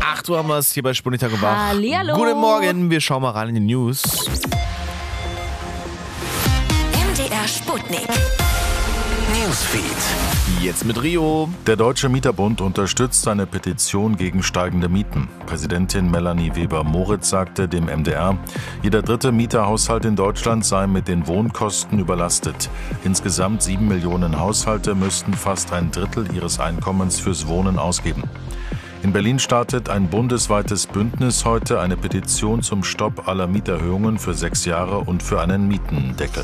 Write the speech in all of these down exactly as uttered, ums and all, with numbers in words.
acht Uhr haben wir es hier bei Sputnik Tag und Wach. Hallihallo. Guten Morgen, wir schauen mal rein in die News. M D R Sputnik. Newsfeed. Jetzt mit Rio. Der Deutsche Mieterbund unterstützt eine Petition gegen steigende Mieten. Präsidentin Melanie Weber-Moritz sagte dem M D R, jeder dritte Mieterhaushalt in Deutschland sei mit den Wohnkosten überlastet. Insgesamt sieben Millionen Haushalte müssten fast ein Drittel ihres Einkommens fürs Wohnen ausgeben. In Berlin startet ein bundesweites Bündnis heute, eine Petition zum Stopp aller Mieterhöhungen für sechs Jahre und für einen Mietendeckel.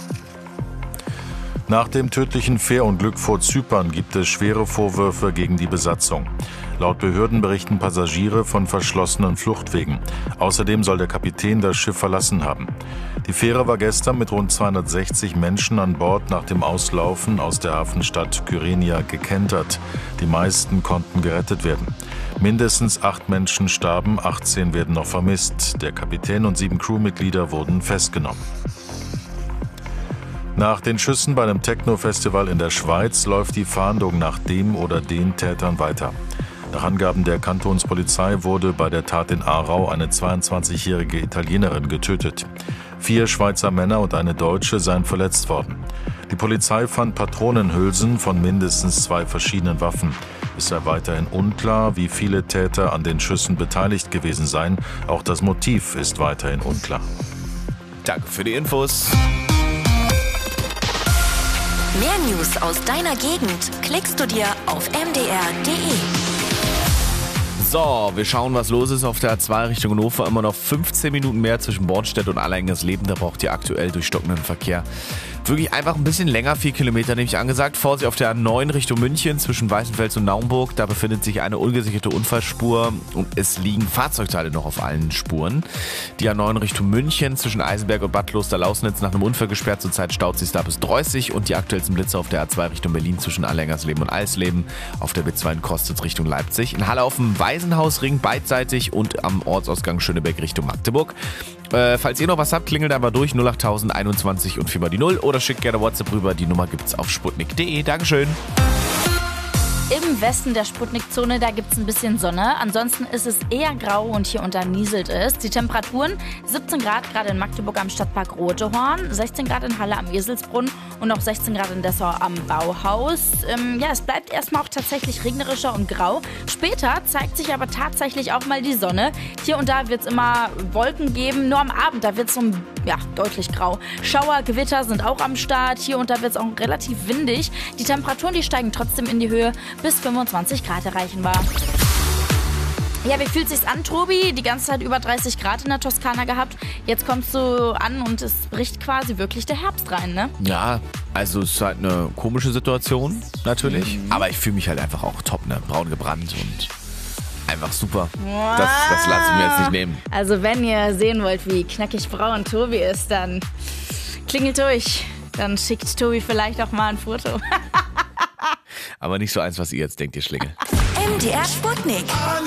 Nach dem tödlichen Fährunglück vor Zypern gibt es schwere Vorwürfe gegen die Besatzung. Laut Behörden berichten Passagiere von verschlossenen Fluchtwegen. Außerdem soll der Kapitän das Schiff verlassen haben. Die Fähre war gestern mit rund zweihundertsechzig Menschen an Bord nach dem Auslaufen aus der Hafenstadt Kyrenia gekentert. Die meisten konnten gerettet werden. Mindestens acht Menschen starben, achtzehn werden noch vermisst. Der Kapitän und sieben Crewmitglieder wurden festgenommen. Nach den Schüssen bei einem Techno-Festival in der Schweiz läuft die Fahndung nach dem oder den Tätern weiter. Nach Angaben der Kantonspolizei wurde bei der Tat in Aarau eine zweiundzwanzigjährige Italienerin getötet. Vier Schweizer Männer und eine Deutsche seien verletzt worden. Die Polizei fand Patronenhülsen von mindestens zwei verschiedenen Waffen. Es sei weiterhin unklar, wie viele Täter an den Schüssen beteiligt gewesen seien. Auch das Motiv ist weiterhin unklar. Danke für die Infos. Mehr News aus deiner Gegend klickst du dir auf m d r punkt d e. So, wir schauen, was los ist auf der A zwei Richtung Hannover. Immer noch fünfzehn Minuten mehr zwischen Bornstedt und Allerengers-Leben. Da braucht ihr aktuell durchstockenden Verkehr. Wirklich einfach ein bisschen länger, vier Kilometer nämlich angesagt. Vorsicht auf der A neun Richtung München zwischen Weißenfels und Naumburg. Da befindet sich eine ungesicherte Unfallspur und es liegen Fahrzeugteile noch auf allen Spuren. Die A neun Richtung München zwischen Eisenberg und Bad Kloster-Lausnitz nach einem Unfall gesperrt. Zurzeit staut sich da bis Dreußig und die aktuellsten Blitze auf der A zwei Richtung Berlin zwischen Allerengers-Leben und Eisleben. Auf der B zwei in Kostitz Richtung Leipzig. In Halle auf dem Waisenhausring beidseitig und am Ortsausgang Schöneberg Richtung Magdeburg. Äh, falls ihr noch was habt, klingelt einfach durch null acht tausend einundzwanzig und viermal die null oder schickt gerne WhatsApp rüber. Die Nummer gibt's auf sputnik punkt de. Dankeschön. Im Westen der Sputnik-Zone, da gibt es ein bisschen Sonne. Ansonsten ist es eher grau und hier und da nieselt es. Die Temperaturen siebzehn Grad gerade in Magdeburg am Stadtpark Rotehorn, sechzehn Grad in Halle am Eselsbrunn und auch sechzehn Grad in Dessau am Bauhaus. Ähm, ja, es bleibt erstmal auch tatsächlich regnerischer und grau. Später zeigt sich aber tatsächlich auch mal die Sonne. Hier und da wird es immer Wolken geben. Nur am Abend, da wird es so ja, deutlich grau. Schauer, Gewitter sind auch am Start. Hier und da wird es auch relativ windig. Die Temperaturen, die steigen trotzdem in die Höhe. Bis fünfundzwanzig Grad erreichen war. Ja, wie fühlt sich's an, Tobi? Die ganze Zeit über dreißig Grad in der Toskana gehabt. Jetzt kommst du an und es bricht quasi wirklich der Herbst rein, ne? Ja, also es ist halt eine komische Situation, natürlich. Mhm. Aber ich fühle mich halt einfach auch top, ne? Braun gebrannt und einfach super. Das, das lasse ich mir jetzt nicht nehmen. Also wenn ihr sehen wollt, wie knackig braun Tobi ist, dann klingelt durch. Dann schickt Tobi vielleicht auch mal ein Foto. Aber nicht so eins, was ihr jetzt denkt, ihr Schlingel. M D R Sputnik.